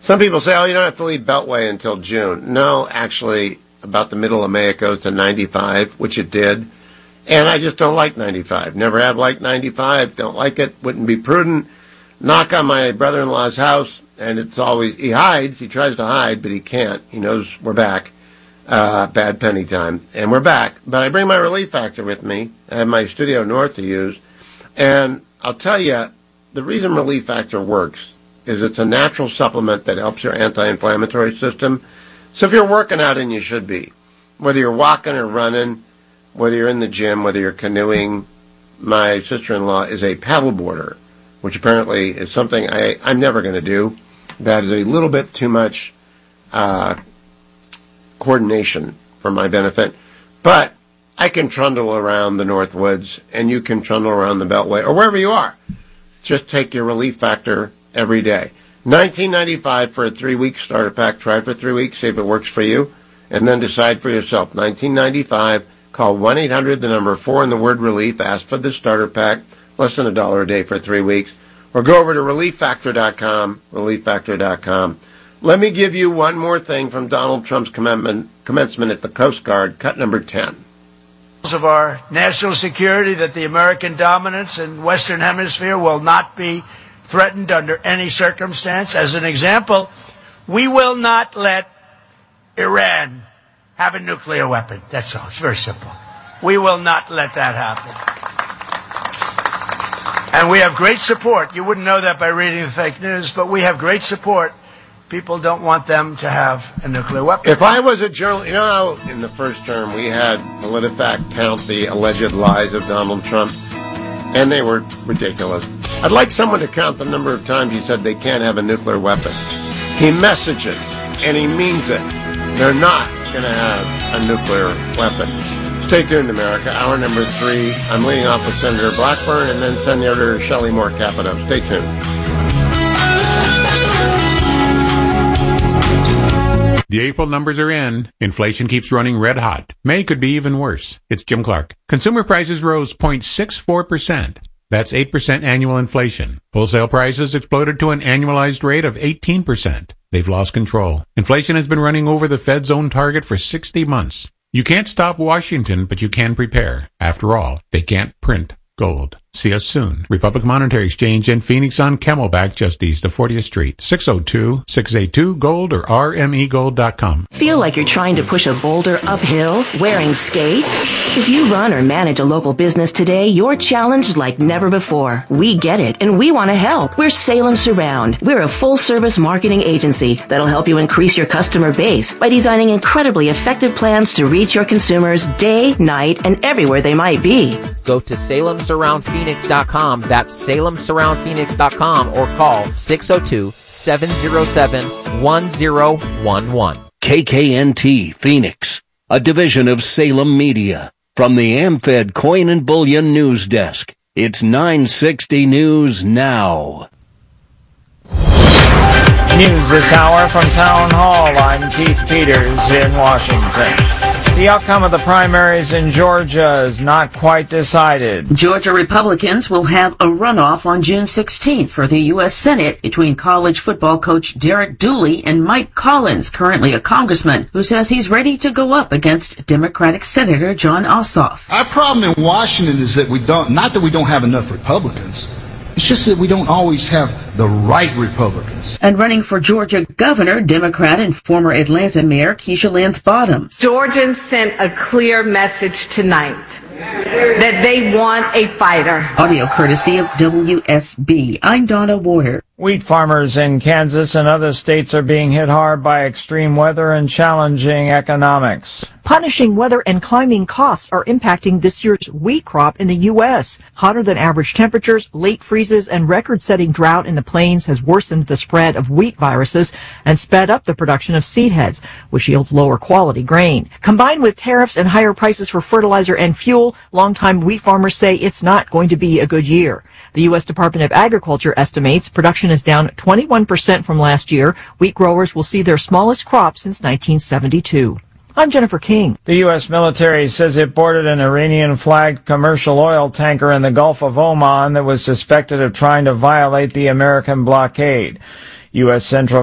Some people say, oh, you don't have to leave Beltway until June. No, actually, about the middle of May it goes to 95, which it did. And I just don't like 95. Never have liked 95. Don't like it. Wouldn't be prudent. Knock on my brother-in-law's house, and it's always, he hides. He tries to hide, but he can't. He knows we're back. Bad penny time. And we're back. But I bring my Relief Factor with me. I have my Studio North to use. And I'll tell you, the reason Relief Factor works is it's a natural supplement that helps your anti-inflammatory system. So if you're working out, and you should be, whether you're walking or running, whether you're in the gym, whether you're canoeing, my sister-in-law is a paddleboarder, which apparently is something I'm never going to do. That is a little bit too much coordination for my benefit. But I can trundle around the North Woods, and you can trundle around the Beltway, or wherever you are. Just take your Relief Factor every day. $19.95 for a 3-week starter pack. Try it for 3 weeks, see if it works for you, and then decide for yourself. $19.95. Call 1-800, the number 4 and the word relief. Ask for the starter pack. Less than $1 a day for 3 weeks. Or go over to relieffactor.com, relieffactor.com. Let me give you one more thing from Donald Trump's commencement at the Coast Guard, cut number 10. Of our national security, that the American dominance in Western Hemisphere will not be threatened under any circumstance. As an example, we will not let Iran have a nuclear weapon. That's all. It's very simple. We will not let that happen. And we have great support. You wouldn't know that by reading the fake news, but we have great support. People don't want them to have a nuclear weapon. If I was a journalist, you know how in the first term we had PolitiFact count the alleged lies of Donald Trump, and they were ridiculous. I'd like someone to count the number of times he said they can't have a nuclear weapon. He messages, and he means it. They're not going to have a nuclear weapon. Stay tuned, America. Hour number 3. I'm leading off with Senator Blackburn and then Senator Shelley Moore Capito. Stay tuned. The April numbers are in. Inflation keeps running red hot. May could be even worse. It's Jim Clark. Consumer prices rose 0.64%. That's 8% annual inflation. Wholesale prices exploded to an annualized rate of 18%. They've lost control. Inflation has been running over the Fed's own target for 60 months. You can't stop Washington, but you can prepare. After all, they can't print gold. See us soon. Republic Monetary Exchange in Phoenix on Camelback, just east of 40th Street. 602-682-GOLD or rmegold.com. Feel like you're trying to push a boulder uphill wearing skates? If you run or manage a local business today, you're challenged like never before. We get it, and we want to help. We're Salem Surround. We're a full-service marketing agency that'll help you increase your customer base by designing incredibly effective plans to reach your consumers day, night, and everywhere they might be. Go to SalemSurroundPhoenix.com. That's SalemSurroundPhoenix.com or call 602-707-1011. KKNT Phoenix, a division of Salem Media. From the AmFed Coin and Bullion News Desk, it's 960 News Now. News this hour from Town Hall. I'm Keith Peters in Washington. The outcome of the primaries in Georgia is not quite decided. Georgia Republicans will have a runoff on June 16th for the U.S. Senate between college football coach Derek Dooley and Mike Collins, currently a congressman, who says he's ready to go up against Democratic Senator Jon Ossoff. Our problem in Washington is that we don't have enough Republicans. It's just that we don't always have the right Republicans. And running for Georgia governor, Democrat and former Atlanta Mayor Keisha Lance Bottoms. Georgians sent a clear message tonight that they want a fighter. Audio courtesy of WSB. I'm Donna Warder. Wheat farmers in Kansas and other states are being hit hard by extreme weather and challenging economics. Punishing weather and climbing costs are impacting this year's wheat crop in the U.S. Hotter than average temperatures, late freezes, and record-setting drought in the plains has worsened the spread of wheat viruses and sped up the production of seed heads, which yields lower quality grain. Combined with tariffs and higher prices for fertilizer and fuel, longtime wheat farmers say it's not going to be a good year. The U.S. Department of Agriculture estimates production is down 21% from last year. Wheat growers will see their smallest crop since 1972. I'm Jennifer King. The U.S. military says it boarded an Iranian-flagged commercial oil tanker in the Gulf of Oman that was suspected of trying to violate the American blockade. U.S. Central